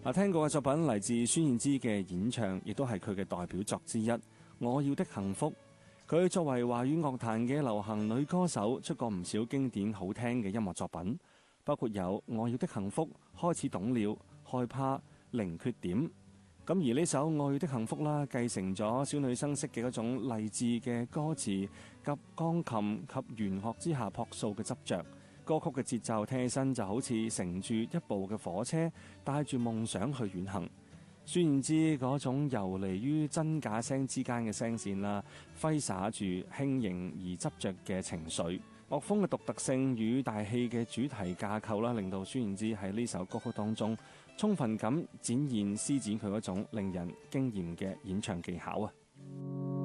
聽過嘅作品嚟自孫燕姿嘅演唱，亦都係佢嘅代表作之一《我要的幸福》。佢作為華語樂壇嘅流行女歌手，出過唔少經典好聽嘅音樂作品，包括有《我要的幸福》、開始懂了、害怕、零缺點。咁而呢首《我要的幸福》啦，繼承咗小女生式嘅嗰種勵志嘅歌詞及鋼琴及弦樂之下樸素嘅執着。歌曲嘅節奏聽起身就好似乘住一部嘅火車，帶住夢想去遠行。孫燕姿嗰種游離於真假聲之間嘅聲線啦，揮灑住輕盈而執着嘅情緒。樂風嘅獨特性與大氣嘅主題架構啦，令到孫燕姿喺呢首歌曲當中充分咁展現施展佢嗰種令人驚豔嘅演唱技巧啊！